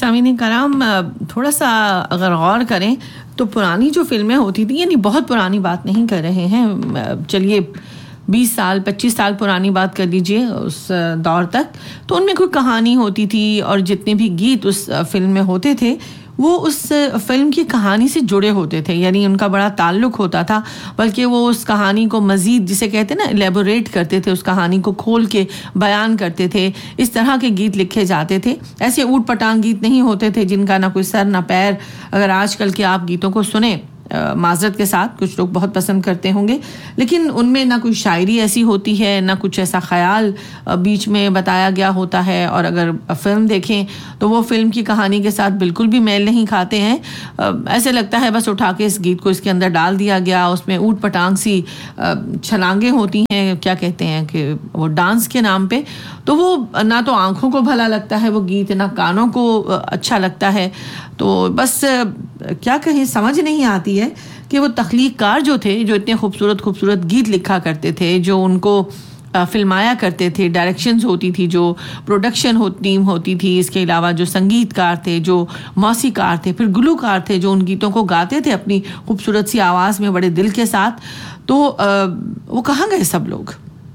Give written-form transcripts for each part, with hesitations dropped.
سامعین کرام، تھوڑا سا اگر غور کریں تو پرانی جو فلمیں ہوتی تھیں، یعنی بہت پرانی بات نہیں کر رہے ہیں، چلیے 20 سال 25 سال پرانی بات کر لیجئے اس دور تک، تو ان میں کوئی کہانی ہوتی تھی اور جتنے بھی گیت اس فلم میں ہوتے تھے وہ اس فلم کی کہانی سے جڑے ہوتے تھے، یعنی ان کا بڑا تعلق ہوتا تھا، بلکہ وہ اس کہانی کو مزید جسے کہتے ہیں نا ایلیبوریٹ کرتے تھے، اس کہانی کو کھول کے بیان کرتے تھے، اس طرح کے گیت لکھے جاتے تھے۔ ایسے اوٹ پٹانگ گیت نہیں ہوتے تھے جن کا نہ کوئی سر نہ پیر۔ اگر آج کل کے آپ گیتوں کو سنیں، معذرت کے ساتھ کچھ لوگ بہت پسند کرتے ہوں گے، لیکن ان میں نہ کوئی شاعری ایسی ہوتی ہے، نہ کچھ ایسا خیال بیچ میں بتایا گیا ہوتا ہے، اور اگر فلم دیکھیں تو وہ فلم کی کہانی کے ساتھ بالکل بھی میل نہیں کھاتے ہیں۔ ایسے لگتا ہے بس اٹھا کے اس گیت کو اس کے اندر ڈال دیا گیا، اس میں اوٹ پٹانگ سی چھلانگیں ہوتی ہیں، کیا کہتے ہیں کہ وہ ڈانس کے نام پہ، تو وہ نہ تو آنکھوں کو بھلا لگتا ہے وہ گیت، نہ کانوں کو اچھا لگتا ہے۔ تو بس کیا کہیں، سمجھ نہیں آتی ہے کہ وہ تخلیق کار جو تھے، جو اتنے خوبصورت خوبصورت گیت لکھا کرتے تھے، جو ان کو فلمایا کرتے تھے، ڈائریکشنز ہوتی تھی، جو پروڈکشن ٹیم ہوتی تھی، اس کے علاوہ جو سنگیت کار تھے، جو موسیقار تھے، پھر گلوکار تھے جو ان گیتوں کو گاتے تھے اپنی خوبصورت سی آواز میں بڑے دل کے ساتھ، تو وہ کہاں گئے سب لوگ؟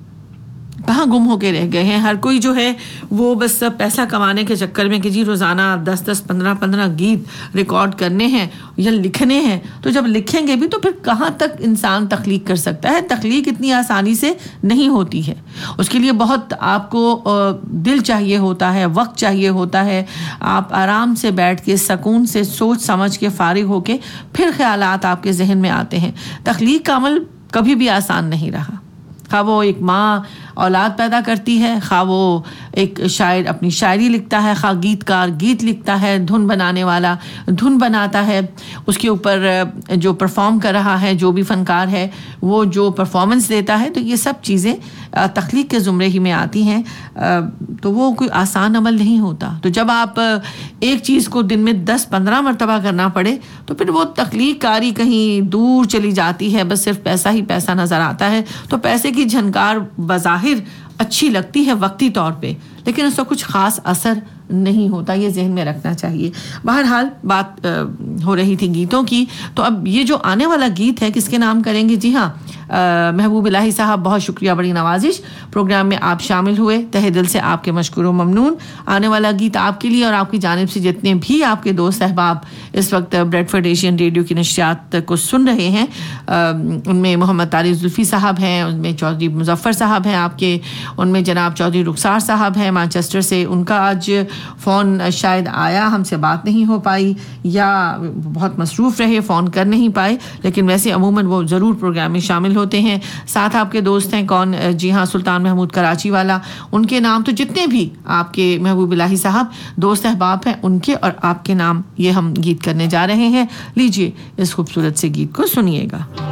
کہاں گم ہو کے رہ گئے ہیں؟ ہر کوئی جو ہے وہ بس پیسہ کمانے کے چکر میں کہ جی روزانہ 10 15 گیت ریکارڈ کرنے ہیں یا لکھنے ہیں، تو جب لکھیں گے بھی تو پھر کہاں تک انسان تخلیق کر سکتا ہے؟ تخلیق اتنی آسانی سے نہیں ہوتی ہے، اس کے لیے بہت آپ کو دل چاہیے ہوتا ہے، وقت چاہیے ہوتا ہے، آپ آرام سے بیٹھ کے سکون سے سوچ سمجھ کے فارغ ہو کے پھر خیالات آپ کے ذہن میں آتے ہیں۔ تخلیق کا عمل کبھی بھی آسان نہیں رہا، خواہ وہ ایک ماں اولاد پیدا کرتی ہے، خواہ وہ ایک شاعر اپنی شاعری لکھتا ہے، خواہ گیت کار گیت لکھتا ہے، دھن بنانے والا دھن بناتا ہے، اس کے اوپر جو پرفارم کر رہا ہے، جو بھی فنکار ہے وہ جو پرفارمنس دیتا ہے، تو یہ سب چیزیں تخلیق کے زمرے ہی میں آتی ہیں، تو وہ کوئی آسان عمل نہیں ہوتا۔ تو جب آپ ایک چیز کو دن میں 10-15 مرتبہ کرنا پڑے تو پھر وہ تخلیق کاری کہیں دور چلی جاتی ہے، بس صرف پیسہ ہی پیسہ نظر آتا ہے۔ تو پیسے کی جھنکار بظاہر اچھی لگتی ہے وقتی طور پہ، لیکن اس کا کچھ خاص اثر نہیں ہوتا، یہ ذہن میں رکھنا چاہیے۔ بہرحال بات ہو رہی تھی گیتوں کی، تو اب یہ جو آنے والا گیت ہے کس کے نام کریں گے؟ جی ہاں، محبوب الہی صاحب، بہت شکریہ، بڑی نوازش، پروگرام میں آپ شامل ہوئے، تہہ دل سے آپ کے مشکور و ممنون۔ آنے والا گیت آپ کے لیے اور آپ کی جانب سے جتنے بھی آپ کے دوست احباب اس وقت بریڈ فورڈ ایشین ریڈیو کی نشریات کو سن رہے ہیں، ان میں محمد طارق زلفی صاحب ہیں، ان میں چودھری مظفر صاحب ہیں آپ کے، ان میں جناب چودھری رخسار صاحب ہیں مانچسٹر سے، ان کا آج فون شاید آیا، ہم سے بات نہیں ہو پائی یا بہت مصروف رہے، فون کر نہیں پائے، لیکن ویسے عموماً وہ ضرور پروگرام میں شامل ہوتے ہیں۔ ساتھ آپ کے دوست ہیں کون؟ جی ہاں، سلطان محمود کراچی والا، ان کے نام تو جتنے بھی آپ کے محبوب الہی صاحب دوست احباب ہیں ان کے اور آپ کے نام یہ ہم گیت کرنے جا رہے ہیں۔ لیجئے اس خوبصورت سے گیت کو سنیے گا۔